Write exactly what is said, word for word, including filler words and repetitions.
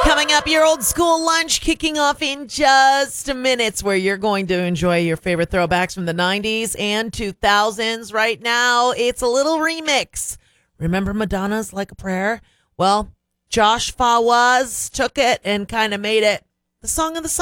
Coming up, your old school lunch kicking off in just a minute, where you're going to enjoy your favorite throwbacks from the nineties and two thousands. Right now, it's a little remix. Remember Madonna's Like a Prayer? Well, Josh Fawaz took it and kind of made it the song of the summer.